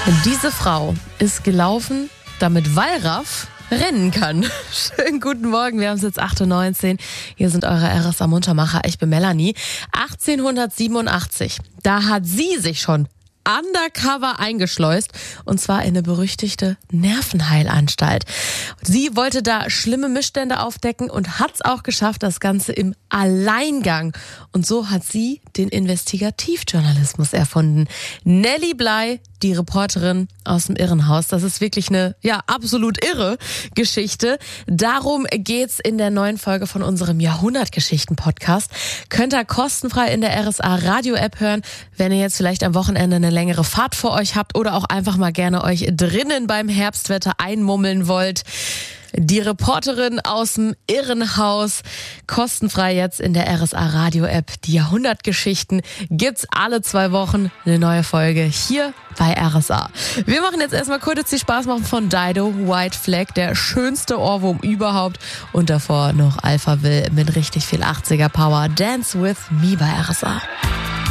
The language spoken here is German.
Diese Frau ist gelaufen, damit Wallraff rennen kann. Schönen guten Morgen, wir haben es jetzt 8.19 Uhr. Hier sind eure RSA Muntermacher. Ich bin Melanie. 1887, da hat sie sich schon undercover eingeschleust, und zwar in eine berüchtigte Nervenheilanstalt. Sie wollte da schlimme Missstände aufdecken und hat's auch geschafft, das Ganze im Alleingang. Und so hat sie den Investigativjournalismus erfunden. Nellie Bly, die Reporterin aus dem Irrenhaus. Das ist wirklich eine, absolut irre Geschichte. Darum geht's in der neuen Folge von unserem Jahrhundertgeschichten-Podcast. Könnt ihr kostenfrei in der RSA Radio-App hören, wenn ihr jetzt vielleicht am Wochenende eine längere Fahrt vor euch habt oder auch einfach mal gerne euch drinnen beim Herbstwetter einmummeln wollt. Die Reporterin aus dem Irrenhaus, kostenfrei jetzt in der RSA Radio-App. Die Jahrhundertgeschichten gibt's alle 2 Wochen, eine neue Folge hier bei RSA. Wir machen jetzt erstmal kurz die Spaß machen von Dido, White Flag, der schönste Ohrwurm überhaupt. Und davor noch Alphaville mit richtig viel 80er Power. Dance with me bei RSA.